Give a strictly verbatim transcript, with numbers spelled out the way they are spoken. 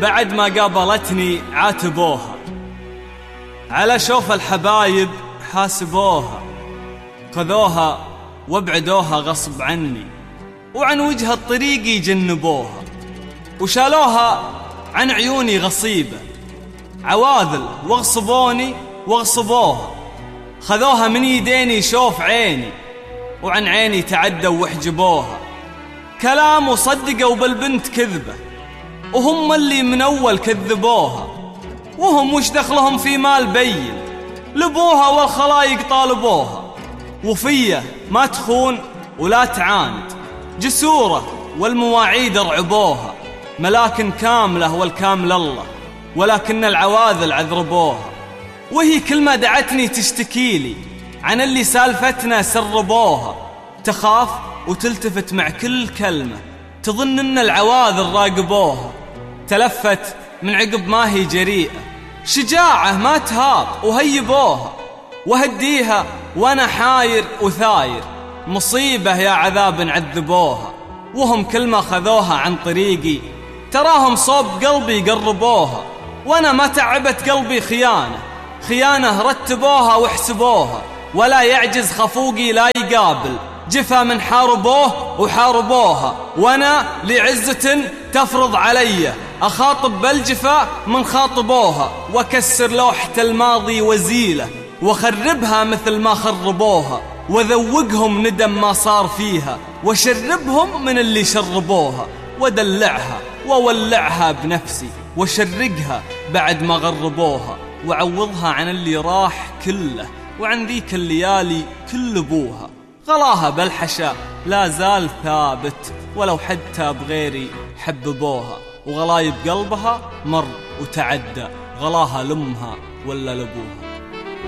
بعد ما قابلتني عاتبوها، على شوف الحبايب حاسبوها، خذوها وابعدوها غصب عني، وعن وجه الطريق يجنبوها، وشالوها عن عيوني غصيبة، عواذل واغصبوني واغصبوها، خذوها من يديني شوف عيني، وعن عيني تعدوا وحجبوها، كلام وصدقوا بالبنت كذبة، وهم اللي من أول كذبوها، وهم وش دخلهم في مال بين، لبوها والخلايق طالبوها، وفيه ما تخون ولا تعاند، جسورة والمواعيد رعبوها، ملاكن كاملة والكامل الله، ولكن العواذل عذربوها، وهي كل ما دعتني تشتكيلي عن اللي سالفتنا سربوها، تخاف وتلتفت مع كل كلمة، تظن ان العواذل راقبوها، تلفت من عقب ما هي جريئة، شجاعة ما تهاب وهيبوها، وهديها وانا حاير وثاير، مصيبة يا عذاب عذبوها، وهم كل ما خذوها عن طريقي تراهم صوب قلبي قربوها، وانا ما تعبت قلبي خيانة، خيانة رتبوها وحسبوها، ولا يعجز خفوقي لا يقابل، جفا من حاربوه وحاربوها، وانا لعزة تفرض علي اخاطب بالجفا من خاطبوها، وكسر لوحة الماضي وزيله، وخربها مثل ما خربوها، وذوقهم ندم ما صار فيها، وشربهم من اللي شربوها، ودلعها وولعها بنفسي، وشرقها بعد ما غربوها، وعوضها عن اللي راح كله، وعن ذيك الليالي كل بوها، غلاها بالحشا لا زال ثابت، ولو حتى بغيري حببوها، وغلايب قلبها مر وتعدى، غلاها لمها ولا لبوها.